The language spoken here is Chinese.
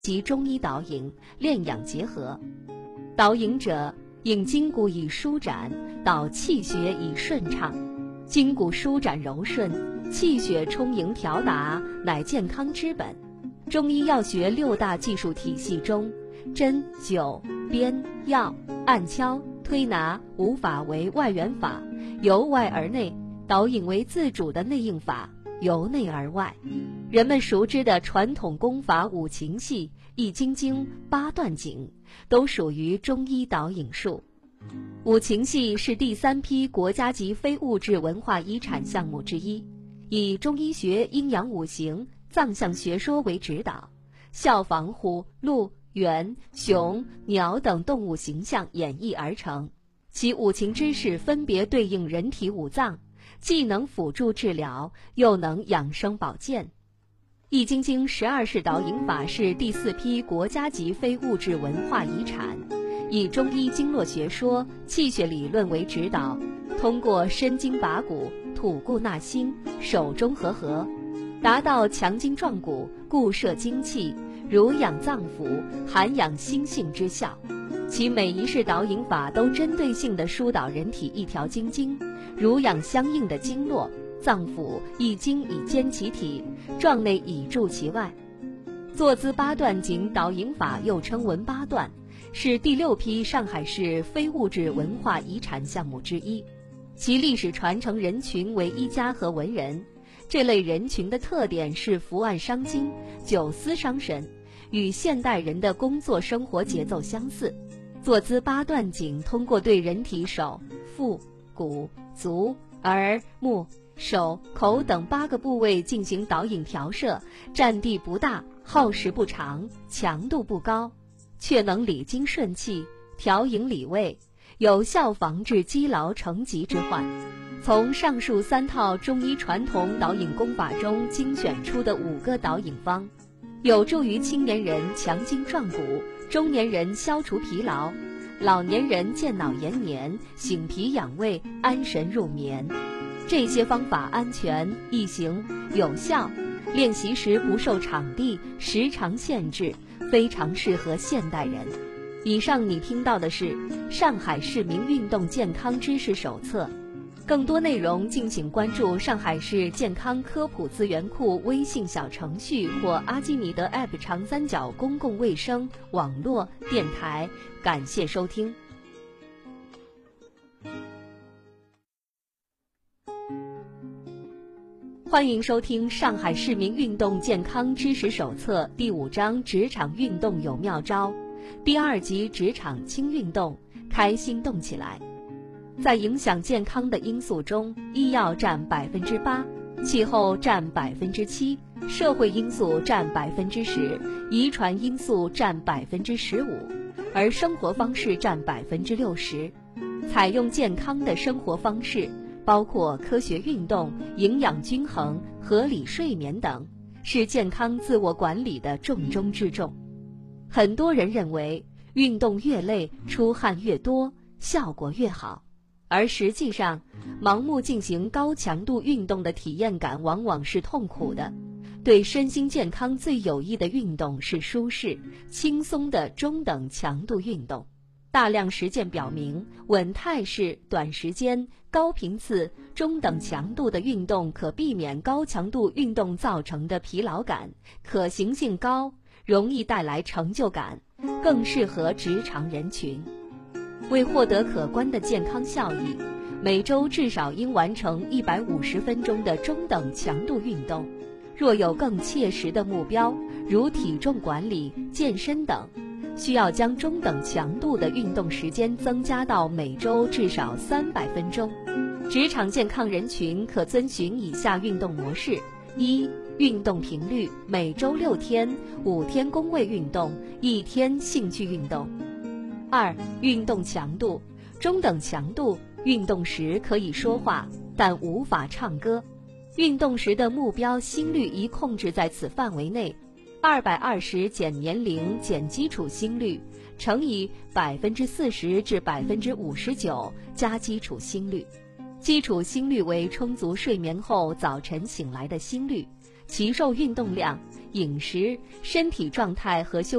及中医导引，炼养结合。导引者，引筋骨以舒展，导气血以顺畅。筋骨舒展柔顺，气血充盈调达，乃健康之本。中医药学6大技术体系中，针灸、砭、药、按敲、推拿5法为外源法，由外而内；导引为自主的内应法，由内而外。人们熟知的传统功法五禽戏、易筋经、八段锦，都属于中医导引术。五禽戏是第3批国家级非物质文化遗产项目之一，以中医学阴阳五行、藏象学说为指导，效仿虎、鹿、猿、熊、鸟等动物形象演绎而成。其五禽知识分别对应人体五脏，既能辅助治疗，又能养生保健。易筋经12式导引法是第4批国家级非物质文化遗产，以中医经络学说、气血理论为指导，通过伸筋拔骨、吐故纳新、手中和，达到强筋壮骨、固摄精气、濡养脏腑、涵养心性之效。其每一式导引法都针对性地疏导人体一条经筋，濡养相应的经络、脏腑，一经以坚其体，壮内以助其外。坐姿八段锦导引法又称文八段，是第6批上海市非物质文化遗产项目之一。其历史传承人群为医家和文人，这类人群的特点是伏案伤筋、久思伤神，与现代人的工作生活节奏相似。坐姿八段锦通过对人体手、腹、股、足、耳、目、手、口等8个部位进行导引调摄，占地不大，耗时不长，强度不高，却能理经顺气，调营理胃，有效防治积劳成疾之患。从上述3套中医传统导引功法中精选出的5个导引方，有助于青年人强筋壮骨，中年人消除疲劳，老年人健脑延年，醒脾养胃，安神入眠。这些方法安全、易行、有效，练习时不受场地、时长限制，非常适合现代人。以上你听到的是上海市民运动健康知识手册，更多内容敬请关注上海市健康科普资源库微信小程序或阿基米德 App 长三角公共卫生网络电台。感谢收听。欢迎收听上海市民运动健康知识手册第5章职场运动有妙招，第2集职场轻运动，开心动起来。在影响健康的因素中，医药占8%，气候占7%，社会因素占10%，遗传因素占15%，而生活方式占60%。采用健康的生活方式，包括科学运动、营养均衡、合理睡眠等，是健康自我管理的重中之重。很多人认为运动越累，出汗越多，效果越好，而实际上，盲目进行高强度运动的体验感往往是痛苦的。对身心健康最有益的运动是舒适、轻松的中等强度运动。大量实践表明，稳态式、短时间、高频次、中等强度的运动可避免高强度运动造成的疲劳感，可行性高，容易带来成就感，更适合职场人群。为获得可观的健康效益，每周至少应完成150分钟的中等强度运动。若有更切实的目标，如体重管理、健身等，需要将中等强度的运动时间增加到每周至少300分钟。职场健康人群可遵循以下运动模式： 1. 运动频率每周6天，5天工位运动，1天兴趣运动。 2. 运动强度中等强度，运动时可以说话，但无法唱歌。运动时的目标心率宜控制在此范围内，220减年龄减基础心率乘以40%至59%加基础心率。基础心率为充足睡眠后早晨醒来的心率， 肌肉运动量、饮食、身体状态和休